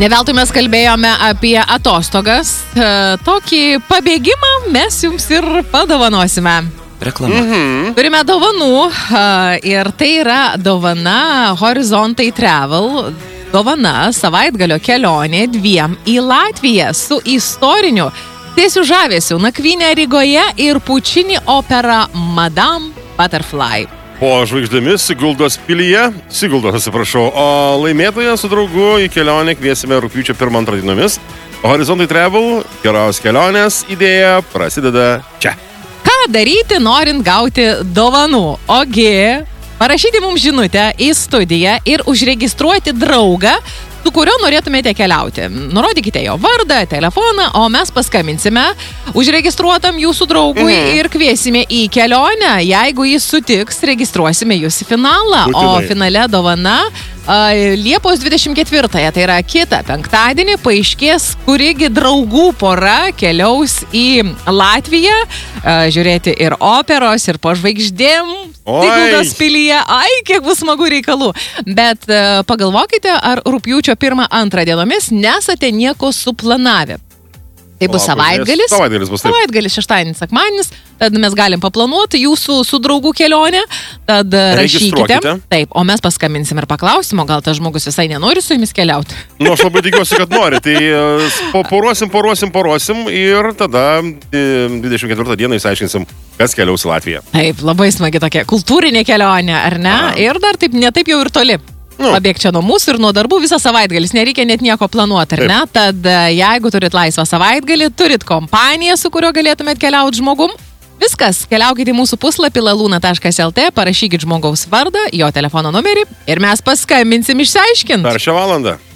Neveltui mes kalbėjome apie atostogas. Tokį pabėgimą mes jums ir padovanosime. Reklama. Turime dovanų ir tai yra dovana Horizontai Travel. Dovana savaitgalio kelionė 2 į Latviją su istoriniu tiesiu žavesiu nakvynė Rygoje ir Pučini opera Madame Butterfly. Po žvaigždėmis Siguldos pilyje, o laimėtoją su draugu į kelionę kviesime rugpjūčio 1-2 dienomis. Horizontai Travel, geros kelionės idėja prasideda čia. Ką daryti, norint gauti dovanų? Ogi, parašyti mums žinutę į studiją ir užregistruoti draugą, su kurio norėtumėte keliauti. Nurodykite jo vardą, telefoną, o mes paskambinsime užregistruotam jūsų draugui ir kviesime į kelionę. Jeigu jis sutiks, registruosime jūs į finalą. O finale dovana Liepos 24-ąją, tai yra kitą penktadienį, paaiškės, kurigi draugų pora keliaus į Latviją žiūrėti ir operos, ir po žvaigždėm Siguldos pilyje. Ai, kiek bus smagu reikalų. Bet pagalvokite, ar rugpjūčio 1-2 dienomis nesate nieko suplanavę. Tai bus savaitgalis. Savaitgalis, šeštadienis, sekmadienis. Tad mes galim paplanuoti jūsų su draugų kelionę. Tad rašykite. Taip, o mes paskambinsim ir paklausim, o gal tas žmogus visai nenori su jumis keliauti. Aš labai tikiuosi, kad nori. Tai poruosim ir tada 24 dieną išsiaiškinsim, kas keliaus į Latviją. Taip, labai smagi tokia kultūrinė kelionė, ar ne? Ir dar taip, netaip jau ir toli. Pabėg čia nuo mūsų ir nuo darbų visą savaitgalis, nereikia net nieko planuoti, ar ne? Tad jeigu turit laisvą savaitgalį, turit kompaniją, su kurio galėtumėt keliauti žmogum, viskas, keliaukite į mūsų puslapį laluna.lt, parašykit žmogaus vardą, jo telefono numerį ir mes paskambinsim išsiaiškinti. Per šią valandą.